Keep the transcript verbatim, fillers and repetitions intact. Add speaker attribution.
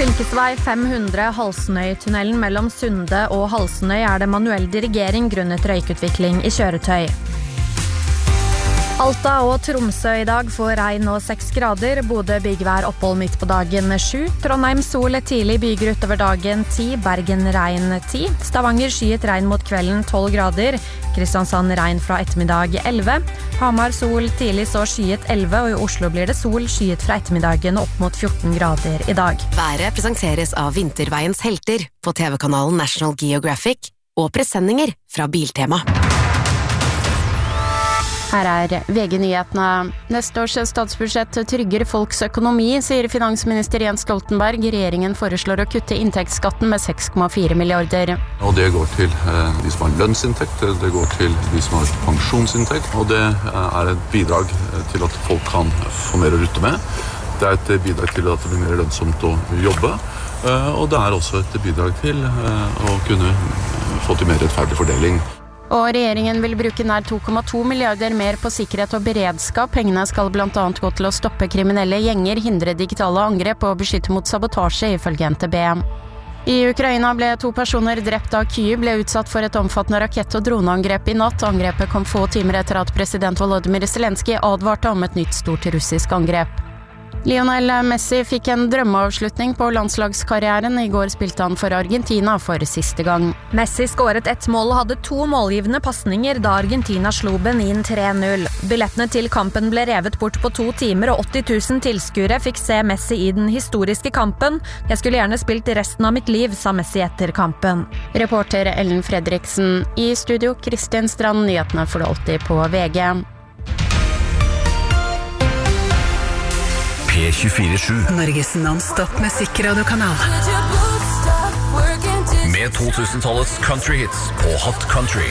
Speaker 1: Fylkesvei fem hundre Halsnøytunnelen mellom Sunde og Halsnøy er det manuell dirigering grunnet røykutvikling i kjøretøy. Alta og Tromsø i dag får regn og seks grader, Bodø byggvær opphold midt på dagen sju, Trondheim sol tidlig byger utover dagen ti, Bergen regn ti, Stavanger skyet regn mot kvelden tolv grader, Kristiansand regn fra ettermiddag elleve, Hamar sol tidlig så skyet elleve, og i Oslo blir det sol skyet fra ettermiddagen opp mot fjorten grader i dag.
Speaker 2: Været presenteres av Vinterveiens helter på T V-kanalen National Geographic og presenninger fra Biltema.
Speaker 3: Her er V G-nyhetene. Neste års statsbudsjett trygger folks økonomi, sier finansminister Jens Stoltenberg. Regjeringen foreslår å kutte inntektsskatten med seks komma fire milliarder.
Speaker 4: Og det går til eh, de som har lønnsinntekt, det går til de som har pensjonsinntekt, og det er et bidrag til at folk kan få mer å rutte med. Det er et bidrag til at det blir mer lønnsomt å jobbe, eh, og det er også et bidrag til eh, å kunne få til mer rettferdig fordeling.
Speaker 3: Og regjeringen vil bruke nær to komma to milliarder mer på sikkerhet og beredskap. Pengene skal blant annet gå til å stoppe kriminelle gjenger, hindre digitale angrep og beskytte mot sabotasje, ifølge N T B. I Ukraina ble to personer drept da Kyiv ble utsatt for et omfattende rakett- og droneangrep i natt. Angrepet kom få timer etter at president Volodymyr Zelenskyj advarte om et nytt stort russisk angrep. Lionel Messi fikk en drømmeavslutning på landslagskarrieren. I går spilte han for Argentina for siste gang.
Speaker 1: Messi skåret ett mål og hadde to målgivende passninger da Argentina slo Benin tre null. Billettene til kampen ble revet bort på to timer, og åtti tusen tilskuere fikk se Messi i den historiske kampen. Jeg skulle gjerne spilt resten av mitt liv, sa Messi etter kampen.
Speaker 3: Reporter Ellen Fredriksen. I studio Kristin Strand, nyhetene får du alltid på V G.
Speaker 5: P tjuefire sju.
Speaker 6: Norges non-stop musikkradiokanal.
Speaker 5: Med to tusen-tallets country hits på Hot Country.